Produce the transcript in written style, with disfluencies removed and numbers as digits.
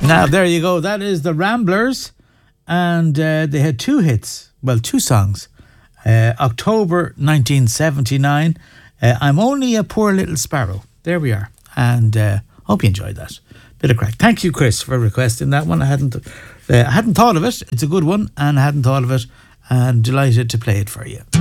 Now, there you go. That is the Ramblers. And they had two hits. Well, two songs. October 1979. I'm Only a Poor Little Sparrow. There we are. And hope you enjoyed that. Bit of crack. Thank you, Chris, for requesting that one. I hadn't thought of it. It's a good one, and I hadn't thought of it. And delighted to play it for you.